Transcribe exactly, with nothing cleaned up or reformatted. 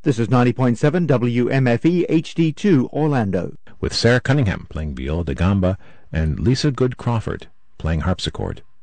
This is ninety point seven W M F E H D two Orlando. With Sarah Cunningham playing viola da gamba and Lisa Good Crawford playing harpsichord.